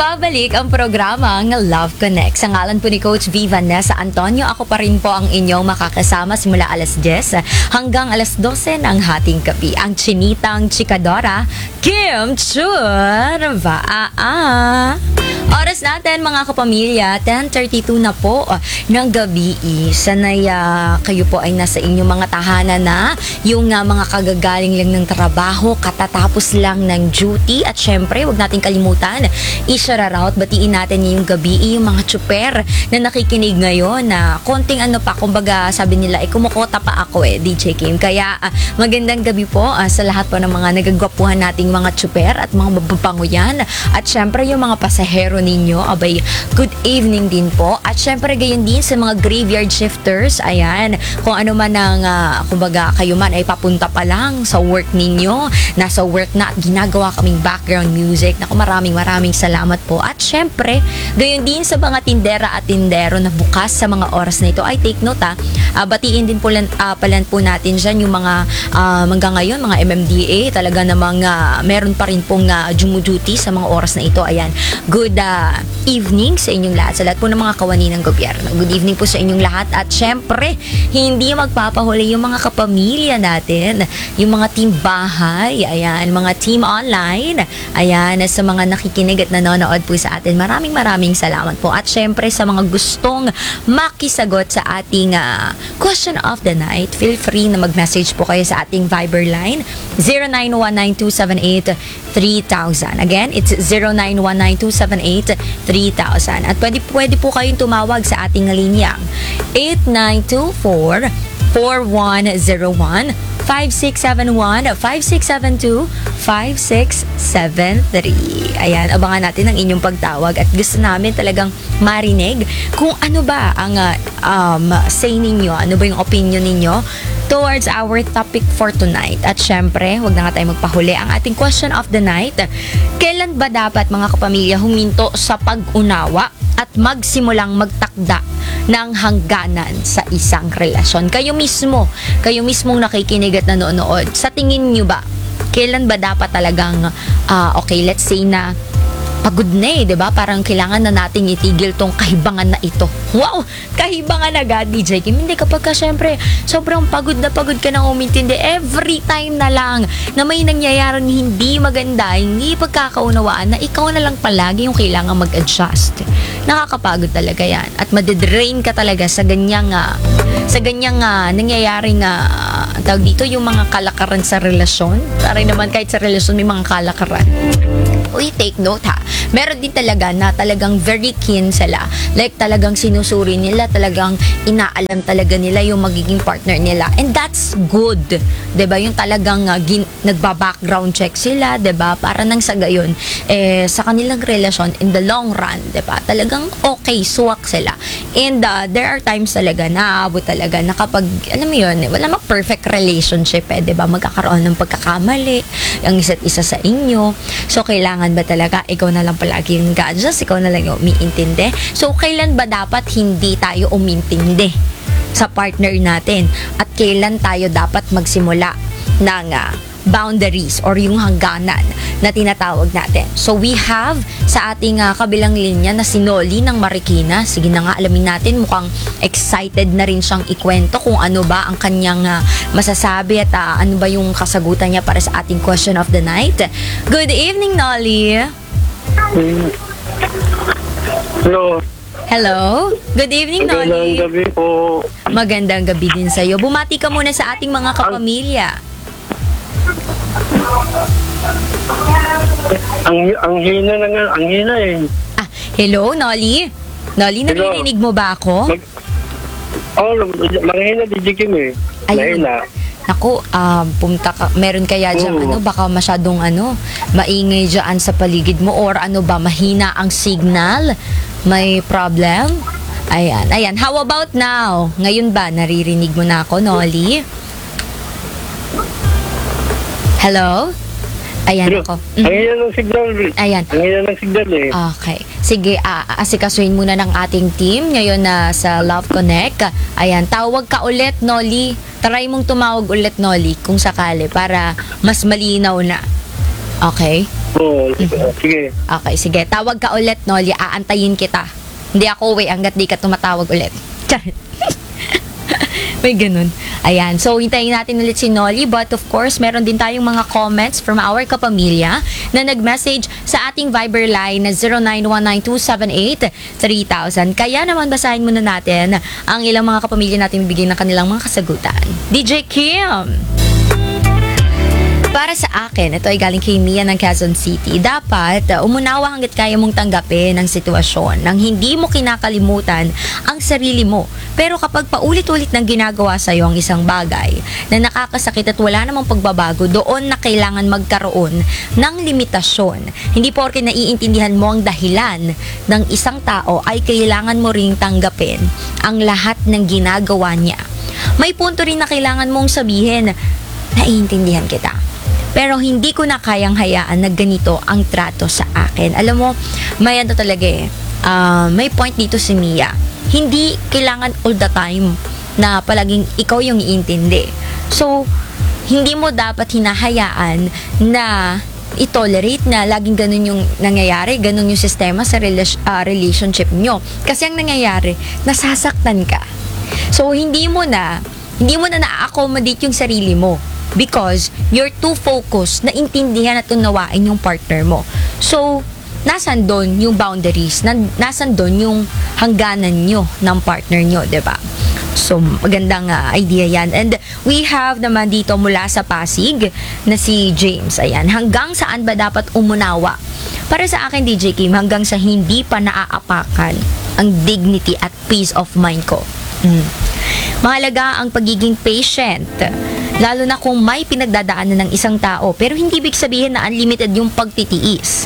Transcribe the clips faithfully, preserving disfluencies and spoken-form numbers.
Nagbabalik ang programang Love Connect. Sa ngalan po ni Coach V. Vanessa Antonio, ako pa rin po ang inyong makakasama simula alas diyes hanggang alas dose ng hating gabi. Ang chinitang chikadora, Kim Churvaa. Oras natin mga kapamilya, ten thirty-two na po uh, ng gabi. Sanay uh, kayo po ay nasa inyong mga tahanan na, yung uh, mga kagagaling lang ng trabaho, katatapos lang ng duty. At syempre, wag natin kalimutan, i-shoutout, batiin natin yung gabi, yung mga tsuper na nakikinig ngayon na konting ano pa, kumbaga sabi nila, eh kumukota pa ako eh, D J Kim. Kaya uh, magandang gabi po uh, sa lahat po ng mga nagagwapuhan nating mga tsuper at mga mababango yan. At syempre, yung mga pasahero ninyo, abay, good evening din po. At syempre gayon din sa mga graveyard shifters, ayan, kung ano man ang uh, kumbaga kayo man ay papunta pa lang sa work ninyo, nasa work na at ginagawa kaming background music. Naku, maraming maraming salamat po. At syempre gayon din sa mga tindera at tindero na bukas sa mga oras na ito, ay take note ha, uh, batiin din po lan, uh, palan po natin dyan yung mga uh, hanggang ngayon, mga M M D A, talaga namang uh, meron pa rin pong uh, duty sa mga oras na ito. Ayan, good uh, evening sa inyong lahat, sa lahat po ng mga kawani ng gobyerno. Good evening po sa inyong lahat. At syempre, hindi magpapahuli yung mga kapamilya natin, yung mga team bahay, ayan, mga team online, ayan, sa mga nakikinig at nanonood po sa atin. Maraming maraming salamat po. At syempre, sa mga gustong makisagot sa ating uh, question of the night, feel free na mag-message po kayo sa ating Viber line, zero nine one nine two seven eight three thousand. Again, it's zero nine one nine two seven eight three thousand. At pwede, pwede po kayong tumawag sa ating linyang eight nine two four, four one zero one, five six seven one, five six seven two, five six seven three. Ayan, abangan natin ang inyong pagtawag at gusto namin talagang marinig kung ano ba ang uh, um, say ninyo, ano ba yung opinion ninyo towards our topic for tonight. At syempre, huwag na nga tayo magpahuli. Ang ating question of the night, kailan ba dapat mga kapamilya huminto sa pag-unawa at magsimulang magtakda ng hangganan sa isang relasyon? Kayo mismo, kayo mismong nakikinig at nanonood, sa tingin nyo ba, kailan ba dapat talagang, uh, okay, let's say na pagod na eh, diba? Parang kailangan na nating itigil tong kahibangan na ito. Wow! Kahibangan agad, D J Kim. Hindi, kapag ka syempre, sobrang pagod na pagod ka nang umintindi, every time na lang na may nangyayaring hindi maganda, hindi pagkakaunawaan, na ikaw na lang palagi yung kailangan mag-adjust. Nakakapagod talaga yan. At madedrain ka talaga sa ganyang, uh, sa ganyang uh, nangyayaring, uh, tawag dito, yung mga kalakaran sa relasyon. Para naman kahit sa relasyon may mga kalakaran. Uy, take note ha. Meron din talaga na talagang very keen sila. Like talagang sinusuri nila, talagang inaalam talaga nila yung magiging partner nila. And that's good. 'Di ba? Yung talagang uh, gin- nagba-background check sila, 'di ba? Para nang sa gayon eh sa kanilang relasyon in the long run, 'di ba? Talagang okay, suwak sila. And uh, there are times talaga na aabot talaga na kapag alam mo yun, wala mang perfect relationship eh, 'di ba? Magkakaroon ng pagkakamali ang isa't isa sa inyo. So kailangan ba talaga ikaw na lang palagi yung nag-adjust, ikaw na lang yung umiintindi? So kailan ba dapat hindi tayo umintindi sa partner natin? At kailan tayo dapat magsimula ng uh, boundaries or yung hangganan na tinatawag natin? So we have sa ating uh, kabilang linya na si Noli ng Marikina. Sige na nga, alamin natin, mukhang excited na rin siyang ikwento kung ano ba ang kanyang uh, masasabi at uh, ano ba yung kasagutan niya para sa ating question of the night. Good evening, Noli. Hello. Hello. Good evening, Noli. Magandang gabi po. Magandang gabi din sa'yo. Bumati ka muna sa ating mga kapamilya. Ang ang hina na nga, ang hina eh. Ah, hello, Noli. Noli, Hello. naririnig mo ba ako? Mag, oh, manghina di Jikim eh. Ayun. Mahina. Naku, um, punta ka, meron kaya dyan, Oo. ano, baka masyadong, ano, maingay dyan sa paligid mo, or ano ba, mahina ang signal? May problem? Ayan, ayan. How about now? Ngayon ba, naririnig mo na ako, Noli? Hello? Ayan Pero, ako. ang hina ng signal. Ayan. Ang hina ng signal eh. Okay. Sige, uh, asikasuhin muna ng ating team ngayon na sa Love Connect. Ayan, tawag ka ulit, Noli. Try mong tumawag ulit, Noli, kung sakali, para mas malinaw na. Okay? Oo, sige. Okay, sige. Tawag ka ulit, Nolly. Aantayin kita. Hindi ako uwi hanggat di ka tumatawag ulit. Charot. May ganun. Ayan. So, hintayin natin ulit si Nolly. But of course, meron din tayong mga comments from our kapamilya na nag-message sa ating Viber line na zero nine one nine two seven eight three thousand. Kaya naman, basahin muna natin ang ilang mga kapamilya natin bibigyan ng kanilang mga kasagutan. D J Kim! Para sa akin, ito ay galing kay Mia ng Quezon City. Dapat, uh, umunawa hanggat kaya mong tanggapin ang sitwasyon nang hindi mo kinakalimutan ang sarili mo. Pero kapag paulit-ulit nang ginagawa sa'yo ang isang bagay na nakakasakit at wala namang pagbabago, doon na kailangan magkaroon ng limitasyon. Hindi porke naiintindihan mo ang dahilan ng isang tao ay kailangan mo ring tanggapin ang lahat ng ginagawa niya. May punto rin na kailangan mong sabihin, naiintindihan kita, pero hindi ko na kayang hayaan na ganito ang trato sa akin. Alam mo, may ano talaga eh. Uh, may point dito si Mia. Hindi kailangan all the time na palaging ikaw yung iintindi. So, hindi mo dapat hinahayaan na i-tolerate na laging ganun yung nangyayari, ganun yung sistema sa rela- uh, relationship nyo. Kasi ang nangyayari, nasasaktan ka. So, hindi mo na, hindi mo na na-accommodate yung sarili mo. Because you're too focused na intindihan at unawain yung partner mo. So, nasan doon yung boundaries? Na, nasan doon yung hangganan nyo ng partner nyo, diba? So, magandang uh, idea yan. And we have naman dito mula sa Pasig na si James. Ayan, hanggang saan ba dapat umunawa? Para sa akin, D J Kim, hanggang sa hindi pa naaapakan ang dignity at peace of mind ko. Mm. Mahalaga ang pagiging patient, lalo na kung may pinagdadaanan ng isang tao, pero hindi ibig sabihin na unlimited yung pagtitiis.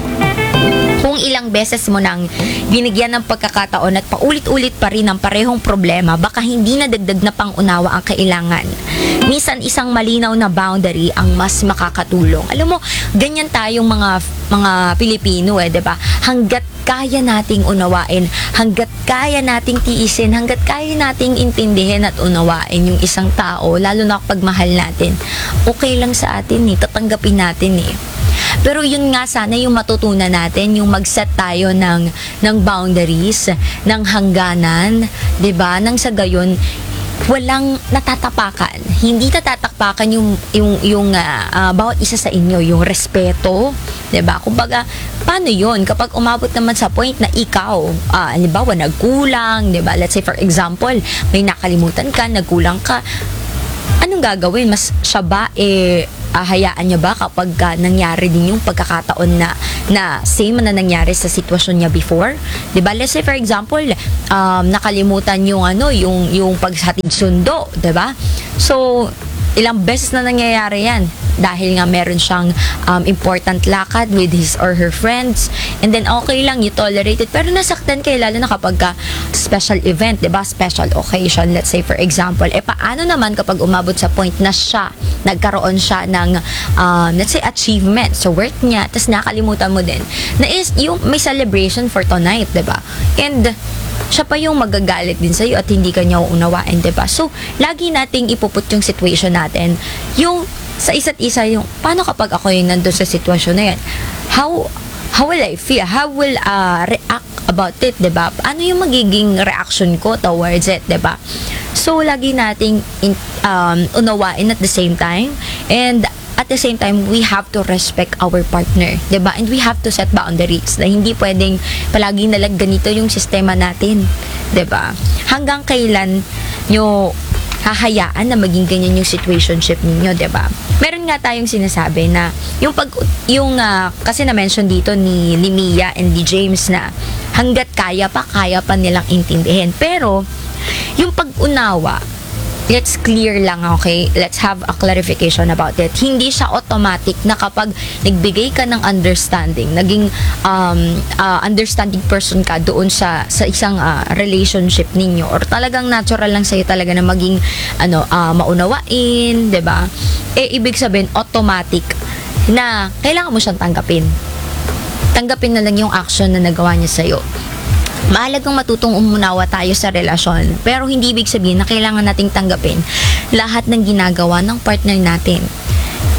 Kung ilang beses mo nang binigyan ng pagkakataon at paulit-ulit pa rin ang parehong problema, baka hindi na dagdag na pangunawa ang kailangan. Minsan isang malinaw na boundary ang mas makakatulong. Alam mo, ganyan tayong mga mga Pilipino eh, 'di ba? Hangga't kaya nating unawain, hangga't kaya nating tiisin, hangga't kaya nating intindihin at unawain yung isang tao, lalo na kapag mahal natin, okay lang sa atin eh, tatanggapin natin eh. Pero yun nga sana yung matutunan natin, yung mag-set tayo ng, ng boundaries, ng hangganan, 'di ba? Nang sa gayon, walang natatapakan. Hindi natatapakan yung yung yung uh, uh, bawat isa sa inyo, yung respeto, 'di ba? Kumbaga, paano 'yon kapag umabot naman sa point na ikaw, uh, halimbawa nagkulang, 'di ba? Let's say for example, may nakalimutan ka, nagkulang ka. Anong gagawin? Mas siya ba eh uh, hayaan niya ba kapag uh, nangyari din yung pagkakataon na na same na nangyari sa sitwasyon niya before? 'Di ba? Let's say for example, um, nakalimutan yung ano, yung yung paghatid sundo, 'di ba? So, ilang beses na nangyayari 'yan dahil nga meron siyang um, important lakad with his or her friends, and then okay lang, you tolerate it, pero nasaktan kayo lalo na kapag ka special event, 'di ba? Special occasion, let's say for example. Eh paano naman kapag umabot sa point na siya nagkaroon siya ng um, let's say achievement so worth niya, tapos nakalimutan mo din na is yung may celebration for tonight, 'di ba? And siya pa yung magagalit din sa'yo at hindi ka niya uunawain, 'di ba? So lagi nating ipuput yung situation natin yung sa isa't isa, yung paano kapag ako yung nandun sa sitwasyon na yan, how how will I feel, how will uh, react about it, 'di ba? Ano yung magiging reaction ko towards it, 'di ba? So lagi nating in, um, unawain at the same time, and at the same time we have to respect our partner, 'di ba? And we have to set boundaries na hindi pwedeng palaging nalang ganito yung sistema natin, 'di ba? Hanggang kailan nyo hahayaan na maging ganyan yung situationship ninyo, 'di ba? Meron nga tayong sinasabi na yung pag yung uh, kasi na-mention dito ni, ni Mia and ni James na hangga't kaya pa, kaya pa nilang intindihin. Pero yung pag-unawa, let's clear lang, okay? Let's have a clarification about it. Hindi siya automatic na kapag nagbigay ka ng understanding, naging um, uh, understanding person ka doon sa sa isang uh, relationship ninyo, or talagang natural lang sa'yo talaga na maging ano, uh, maunawain, 'di ba? Eh, ibig sabihin, automatic na kailangan mo siyang tanggapin. Tanggapin na lang yung action na nagawa niya sa'yo. Mahalagang matutong umunawa tayo sa relasyon, pero hindi ibig sabihin na kailangan nating tanggapin lahat ng ginagawa ng partner natin.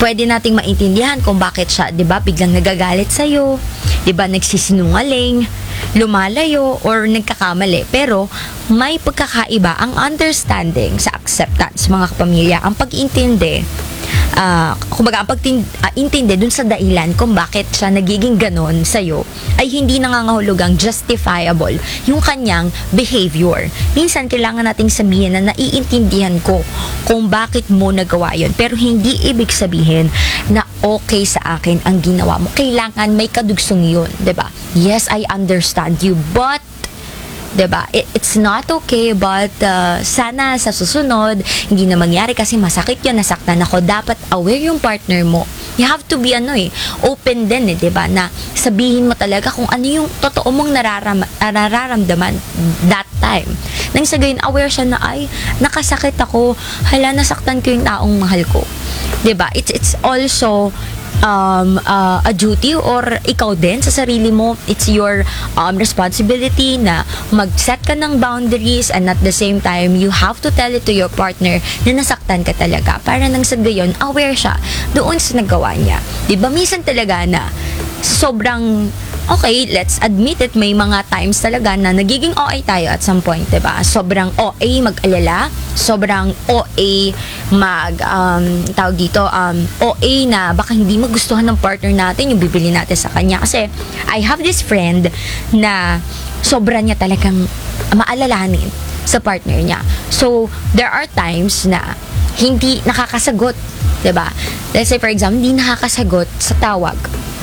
pwede nating maintindihan kung bakit siya, 'di ba, biglang nagagalit sa 'di ba, nagsisinungaling, lumalayo or nagkakamali. Pero may pagkakaiba ang understanding sa acceptance, mga kapamilya, ang pag-intindi. Uh, kumbaga, ang pag-intindi dun sa dahilan kung bakit siya nagiging ganon sa'yo ay hindi nangangahulugang justifiable yung kanyang behavior. Minsan, kailangan nating sabihin na naiintindihan ko kung bakit mo nagawa yun. Pero hindi ibig sabihin na okay sa akin ang ginawa mo. Kailangan may kadugsong yun, diba? Yes, I understand you, but diba? It, it's not okay, but uh, sana sa susunod hindi na mangyari kasi masakit yun, nasaktan ako. Dapat aware yung partner mo. You have to be ano eh, open din eh, diba? Na sabihin mo talaga kung ano yung totoo mong nararam, nararamdaman that time. Nang sa gayon, aware siya na ay, nakasakit ako, hala, nasaktan ko yung taong mahal ko. Diba? It's, it's also um, uh, a duty or ikaw din sa sarili mo, it's your um, responsibility na mag-set ka ng boundaries, and at the same time you have to tell it to your partner na nasaktan ka talaga para nang sa gayon aware siya doon sa nagawa niya. Diba minsan talaga na sobrang okay, let's admit it, may mga times talaga na nagiging O A tayo at some point, diba? Sobrang O A mag-alala, sobrang O A mag, um, tawag dito, um, O A na baka hindi magustuhan ng partner natin yung bibili natin sa kanya. Kasi, I have this friend na sobra niya talagang maalalahanin sa partner niya. So, there are times na hindi nakakasagot, diba? Let's say, for example, hindi nakakasagot sa tawag.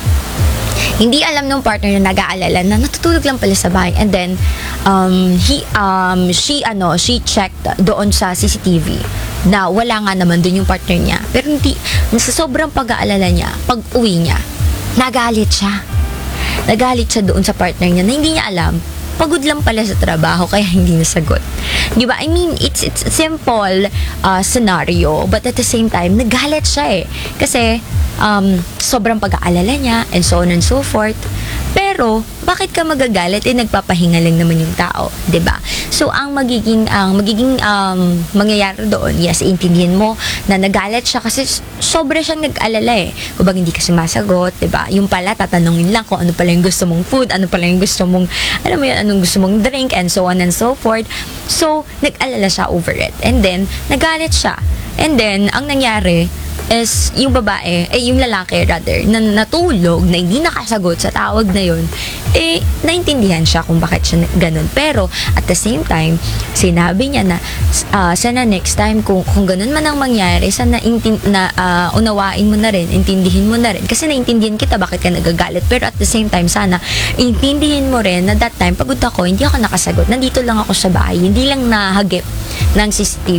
Hindi alam ng partner na nag-aalala na natutulog lang pala sa bahay, and then um he um she ano she checked doon sa C C T V na wala nga naman doon yung partner niya, pero hindi, sa sobrang pag-aalala niya, pag-uwi niya nagalit siya nagalit siya doon sa partner niya na hindi niya alam pagod lang pala sa trabaho kaya hindi nasagot. Di ba? I mean, it's it's a simple uh, scenario, but at the same time nagalit siya eh kasi um, sobrang pag-aalala niya and so on and so forth. Pero bakit ka magagalit? Eh nagpapahinga lang naman yung tao, 'di ba? So ang magiging ang magiging um, mangyayari doon, yes, intindihin mo na nagalit siya kasi sobra siyang nag-alala eh. Kung hindi ka sumasagot, 'di ba? Yung pala tatanungin lang kung ano pala yung gusto mong food, ano pala yung gusto mong, alam mo yun, anong gusto mong drink, and so on and so forth. So nag-alala siya over it. And then nagalit siya. And then ang nangyari is yung babae, eh yung lalaki rather, na natulog, na hindi nakasagot sa tawag na yun, eh naintindihan siya kung bakit siya ganun. Pero at the same time, sinabi niya na uh, sana next time kung, kung ganun man ang mangyari, sana intin, na uh, unawain mo na rin, intindihin mo na rin, kasi naintindihan kita bakit ka nagagalit, pero at the same time sana intindihin mo rin na that time pagod ako, hindi ako nakasagot, nandito lang ako sa bahay, hindi lang nahagip ng C C T V